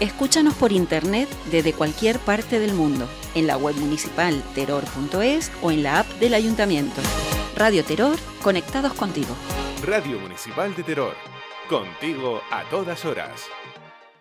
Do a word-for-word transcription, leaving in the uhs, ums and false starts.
Escúchanos por internet desde cualquier parte del mundo, en la web municipal teror punto es o en la app del ayuntamiento. Radio Teror, conectados contigo. Radio Municipal de Teror, contigo a todas horas.